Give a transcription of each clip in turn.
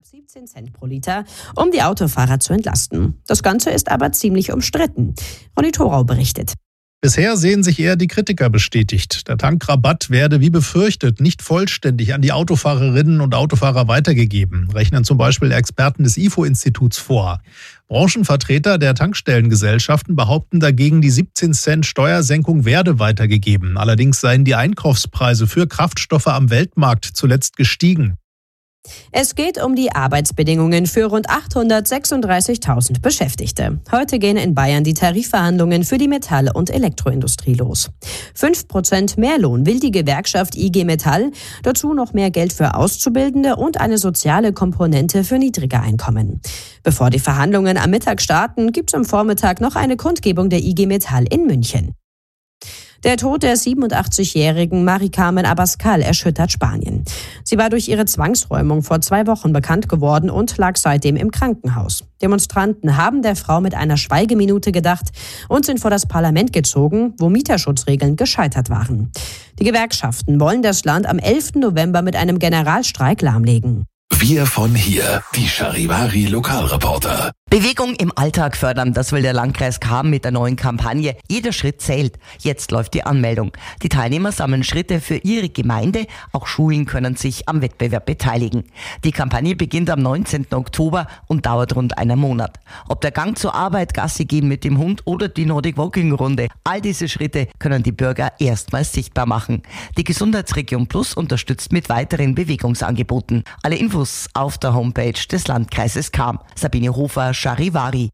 17 Cent pro Liter, um die Autofahrer zu entlasten. Das Ganze ist aber ziemlich umstritten. Ronny Thorau berichtet. Bisher sehen sich eher die Kritiker bestätigt. Der Tankrabatt werde wie befürchtet nicht vollständig an die Autofahrerinnen und Autofahrer weitergegeben, rechnen zum Beispiel Experten des IFO-Instituts vor. Branchenvertreter der Tankstellengesellschaften behaupten dagegen, die 17 Cent Steuersenkung werde weitergegeben. Allerdings seien die Einkaufspreise für Kraftstoffe am Weltmarkt zuletzt gestiegen. Es geht um die Arbeitsbedingungen für rund 836.000 Beschäftigte. Heute gehen in Bayern die Tarifverhandlungen für die Metall- und Elektroindustrie los. 5% mehr Lohn will die Gewerkschaft IG Metall, dazu noch mehr Geld für Auszubildende und eine soziale Komponente für niedrige Einkommen. Bevor die Verhandlungen am Mittag starten, gibt es am Vormittag noch eine Kundgebung der IG Metall in München. Der Tod der 87-jährigen Mari-Carmen Abascal erschüttert Spanien. Sie war durch ihre Zwangsräumung vor 2 Wochen bekannt geworden und lag seitdem im Krankenhaus. Demonstranten haben der Frau mit einer Schweigeminute gedacht und sind vor das Parlament gezogen, wo Mieterschutzregeln gescheitert waren. Die Gewerkschaften wollen das Land am 11. November mit einem Generalstreik lahmlegen. Wir von hier, die Charivari Lokalreporter. Bewegung im Alltag fördern, das will der Landkreis Cham mit der neuen Kampagne. Jeder Schritt zählt. Jetzt läuft die Anmeldung. Die Teilnehmer sammeln Schritte für ihre Gemeinde. Auch Schulen können sich am Wettbewerb beteiligen. Die Kampagne beginnt am 19. Oktober und dauert rund einen Monat. Ob der Gang zur Arbeit, Gassi gehen mit dem Hund oder die Nordic Walking Runde, all diese Schritte können die Bürger erstmals sichtbar machen. Die Gesundheitsregion Plus unterstützt mit weiteren Bewegungsangeboten. Alle Infos auf der Homepage des Landkreises Cham. Sabine Hofer, Charivari.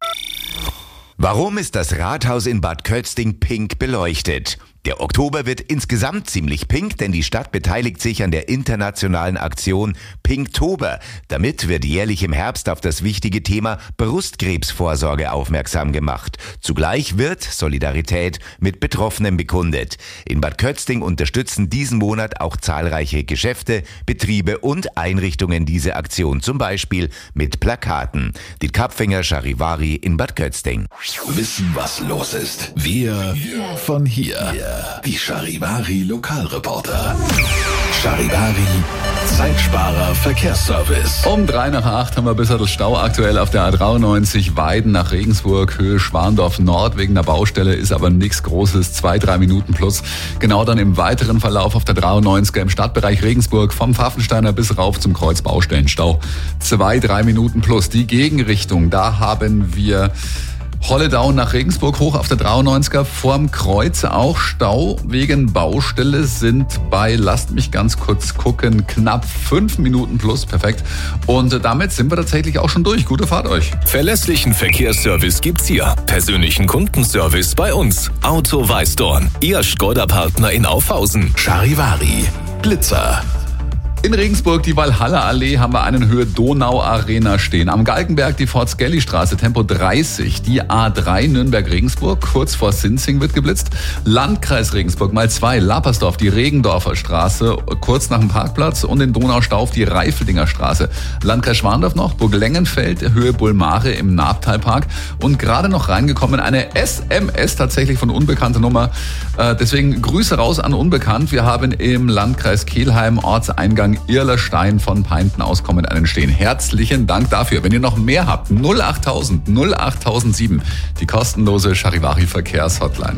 Warum ist das Rathaus in Bad Kötzting pink beleuchtet? Der Oktober wird insgesamt ziemlich pink, denn die Stadt beteiligt sich an der internationalen Aktion Pinktober. Damit wird jährlich im Herbst auf das wichtige Thema Brustkrebsvorsorge aufmerksam gemacht. Zugleich wird Solidarität mit Betroffenen bekundet. In Bad Kötzting unterstützen diesen Monat auch zahlreiche Geschäfte, Betriebe und Einrichtungen diese Aktion, zum Beispiel mit Plakaten. Die Kapfinger Charivari in Bad Kötzting. Wissen, was los ist. Wir von hier. Die Charivari Lokalreporter. Charivari Zeitsparer Verkehrsservice. Um 7:03 haben wir ein bisschen Stau aktuell auf der A93 Weiden nach Regensburg, Höhe Schwandorf Nord wegen der Baustelle, ist aber nichts Großes, 2-3 Minuten plus. Genau dann im weiteren Verlauf auf der 93er im Stadtbereich Regensburg vom Pfaffensteiner bis rauf zum Kreuz Baustellenstau. 2-3 Minuten plus. Die Gegenrichtung, da haben wir Holledau nach Regensburg hoch auf der 93er, vorm Kreuz auch Stau wegen Baustelle, sind bei, lasst mich ganz kurz gucken, knapp 5 Minuten plus, perfekt. Und damit sind wir tatsächlich auch schon durch. Gute Fahrt euch. Verlässlichen Verkehrsservice gibt's hier. Persönlichen Kundenservice bei uns. Auto Weißdorn, Ihr Skoda-Partner in Aufhausen. Charivari Glitzer. In Regensburg, die Walhalla-Allee, haben wir einen Höhe Donau-Arena stehen. Am Galgenberg die Fort-Skelly-Straße, Tempo 30. Die A3 Nürnberg-Regensburg, kurz vor Sinzing wird geblitzt. Landkreis Regensburg mal 2, Lappersdorf, die Regendorfer Straße, kurz nach dem Parkplatz. Und in Donaustauf die Reifeldinger Straße. Landkreis Schwandorf noch, Burg-Lengenfeld, Höhe Bulmare im Nabtalpark. Und gerade noch reingekommen eine SMS tatsächlich von unbekannter Nummer. Deswegen Grüße raus an Unbekannt. Wir haben im Landkreis Kelheim Ortseingang Irlerstein von Peinten auskommen einen stehen. Herzlichen Dank dafür. Wenn ihr noch mehr habt, 08000 08007, die kostenlose Charivari Verkehrshotline.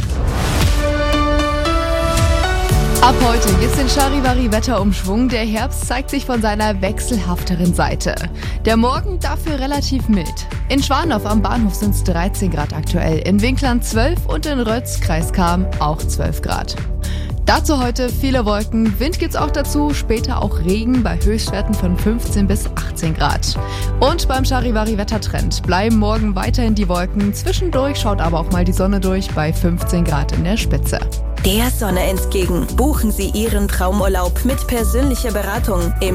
Ab heute gibt's den Charivari Wetterumschwung. Der Herbst zeigt sich von seiner wechselhafteren Seite. Der Morgen dafür relativ mild. In Schwandorf am Bahnhof sind's 13 Grad aktuell, in Winkland 12 und in Rötz, Kreis Cham, auch 12 Grad. Dazu heute viele Wolken, Wind gibt's auch dazu, später auch Regen bei Höchstwerten von 15 bis 18 Grad. Und beim Charivari Wettertrend bleiben morgen weiterhin die Wolken, zwischendurch schaut aber auch mal die Sonne durch bei 15 Grad in der Spitze. Der Sonne entgegen. Buchen Sie Ihren Traumurlaub mit persönlicher Beratung im